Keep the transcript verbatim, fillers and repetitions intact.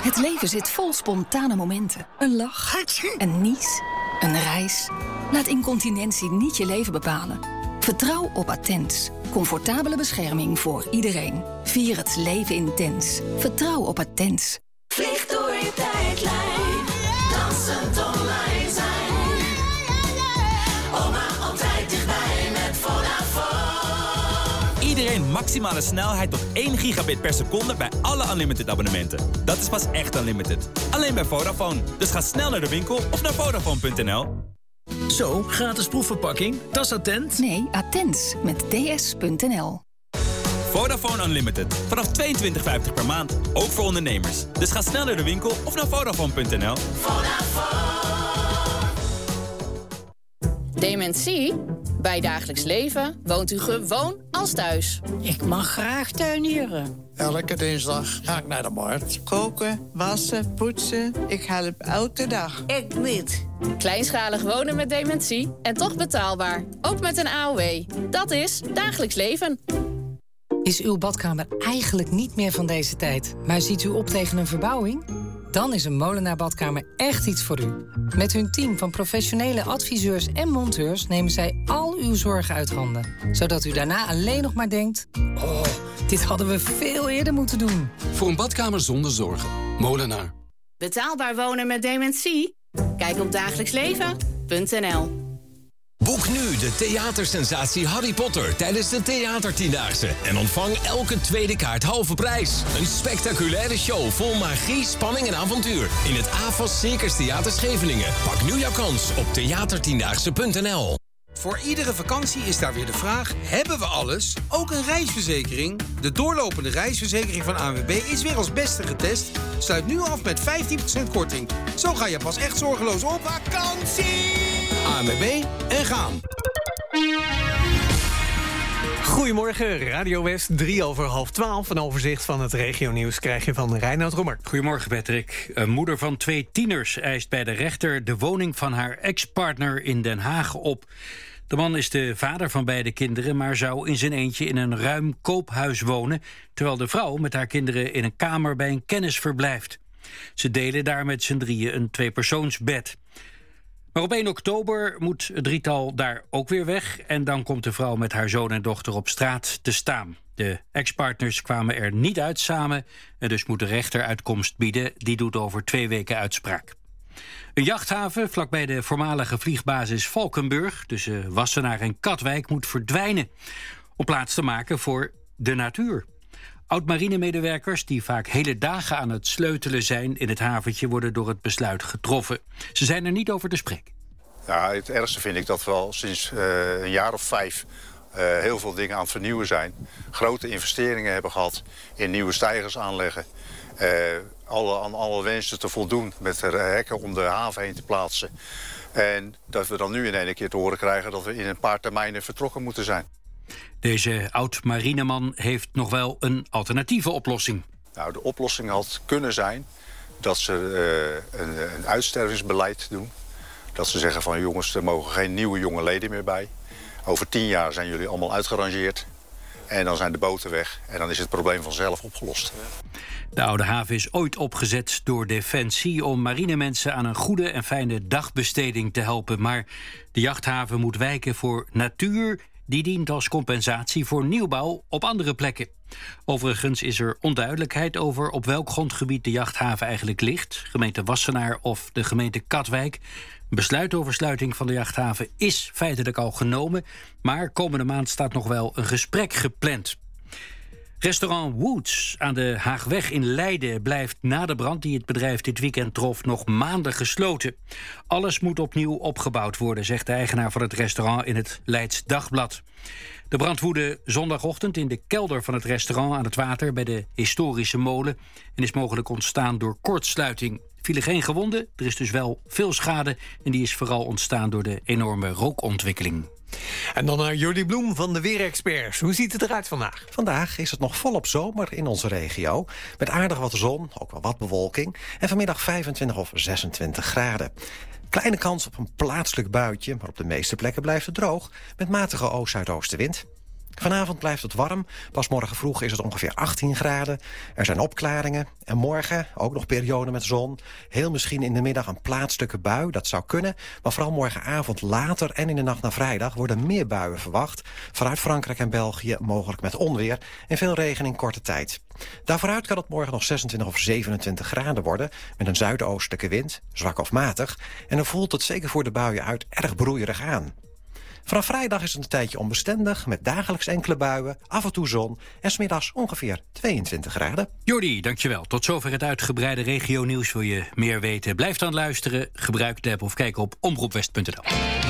Het leven zit vol spontane momenten. Een lach, een nies, een reis. Laat incontinentie niet je leven bepalen. Vertrouw op Attens. Comfortabele bescherming voor iedereen. Vier het leven intens. Vertrouw op Attens. Vlieg door je tijdlijn. Dansend online zijn. Oma altijd dichtbij met Vodafone. Iedereen maximale snelheid tot één gigabit per seconde bij alle Unlimited abonnementen. Dat is pas echt Unlimited. Alleen bij Vodafone. Dus ga snel naar de winkel of naar Vodafone punt n l. Zo, gratis proefverpakking. Dat is Attent? Nee, Attens met d s punt n l. Vodafone Unlimited. Vanaf tweeëntwintig vijftig per maand. Ook voor ondernemers. Dus ga snel naar de winkel of naar Vodafone punt n l. Vodafone. Dementie? Bij dagelijks leven woont u gewoon als thuis. Ik mag graag tuinieren. Elke dinsdag ga ik naar de markt. Koken, wassen, poetsen. Ik help elke dag. Ik niet. Kleinschalig wonen met dementie en toch betaalbaar. Ook met een A O W. Dat is dagelijks leven. Is uw badkamer eigenlijk niet meer van deze tijd, maar ziet u op tegen een verbouwing? Dan is een Molenaar badkamer echt iets voor u. Met hun team van professionele adviseurs en monteurs nemen zij al uw zorgen uit handen. Zodat u daarna alleen nog maar denkt: oh, dit hadden we veel eerder moeten doen. Voor een badkamer zonder zorgen. Molenaar. Betaalbaar wonen met dementie? Kijk op dagelijksleven punt n l. Boek nu de theatersensatie Harry Potter tijdens de Theatertiendaagse. En ontvang elke tweede kaart halve prijs. Een spectaculaire show vol magie, spanning en avontuur. In het A F A S Circus Theater Scheveningen. Pak nu jouw kans op theatertiendaagse punt n l. Voor iedere vakantie is daar weer de vraag: hebben we alles? Ook een reisverzekering? De doorlopende reisverzekering van A N W B is weer als beste getest. Sluit nu af met vijftien procent korting. Zo ga je pas echt zorgeloos op vakantie. A N W B en gaan. Goedemorgen, Radio West, drie over half twaalf. Een overzicht van het regionieuws krijg je van Reinoud Rommer. Goedemorgen, Patrick. Een moeder van twee tieners eist bij de rechter de woning van haar ex-partner in Den Haag op. De man is de vader van beide kinderen, maar zou in zijn eentje in een ruim koophuis wonen, terwijl de vrouw met haar kinderen in een kamer bij een kennis verblijft. Ze delen daar met z'n drieën een tweepersoonsbed. Maar op één oktober moet het drietal daar ook weer weg en dan komt de vrouw met haar zoon en dochter op straat te staan. De ex-partners kwamen er niet uit samen en dus moet de rechter uitkomst bieden. Die doet over twee weken uitspraak. Een jachthaven vlakbij de voormalige vliegbasis Valkenburg tussen Wassenaar en Katwijk moet verdwijnen om plaats te maken voor de natuur. Oud-marinemedewerkers die vaak hele dagen aan het sleutelen zijn in het haventje worden door het besluit getroffen. Ze zijn er niet over te spreken. Ja, het ergste vind ik dat we al sinds uh, een jaar of vijf uh, heel veel dingen aan het vernieuwen zijn. Grote investeringen hebben gehad in nieuwe steigers aanleggen. Uh, alle, aan alle wensen te voldoen met de hekken om de haven heen te plaatsen. En dat we dan nu in één keer te horen krijgen dat we in een paar termijnen vertrokken moeten zijn. Deze oud-marineman heeft nog wel een alternatieve oplossing. Nou, de oplossing had kunnen zijn dat ze uh, een, een uitstervingsbeleid doen. Dat ze zeggen van jongens, er mogen geen nieuwe jonge leden meer bij. Over tien jaar zijn jullie allemaal uitgerangeerd. En dan zijn de boten weg en dan is het probleem vanzelf opgelost. De oude haven is ooit opgezet door Defensie om marinemensen aan een goede en fijne dagbesteding te helpen. Maar de jachthaven moet wijken voor natuur. Die dient als compensatie voor nieuwbouw op andere plekken. Overigens is er onduidelijkheid over op welk grondgebied de jachthaven eigenlijk ligt. Gemeente Wassenaar of de gemeente Katwijk. Een besluit over sluiting van de jachthaven is feitelijk al genomen. Maar komende maand staat nog wel een gesprek gepland. Restaurant Woods aan de Haagweg in Leiden blijft na de brand die het bedrijf dit weekend trof nog maanden gesloten. Alles moet opnieuw opgebouwd worden, zegt de eigenaar van het restaurant in het Leids Dagblad. De brand woedde zondagochtend in de kelder van het restaurant aan het water bij de historische molen en is mogelijk ontstaan door kortsluiting. Er vielen geen gewonden, er is dus wel veel schade en die is vooral ontstaan door de enorme rookontwikkeling. En dan naar Jordi Bloem van de Weerexperts. Hoe ziet het eruit vandaag? Vandaag is het nog volop zomer in onze regio. Met aardig wat zon, ook wel wat bewolking. En vanmiddag vijfentwintig of zesentwintig graden. Kleine kans op een plaatselijk buitje, maar op de meeste plekken blijft het droog. Met matige oost-zuidoostenwind. Vanavond blijft het warm. Pas morgen vroeg is het ongeveer achttien graden. Er zijn opklaringen. En morgen ook nog periode met zon. Heel misschien in de middag een plaatselijke bui. Dat zou kunnen. Maar vooral morgenavond later en in de nacht naar vrijdag worden meer buien verwacht. Vanuit Frankrijk en België mogelijk met onweer. En veel regen in korte tijd. Daarvooruit kan het morgen nog zesentwintig of zevenentwintig graden worden. Met een zuidoostelijke wind, zwak of matig. En dan voelt het zeker voor de buien uit erg broeierig aan. Vanaf vrijdag is het een tijdje onbestendig, met dagelijks enkele buien, af en toe zon en 's middags ongeveer tweeëntwintig graden. Jordi, dankjewel. Tot zover het uitgebreide regionieuws. Wil je meer weten? Blijf dan luisteren, gebruik de app of kijk op omroepwest punt n l.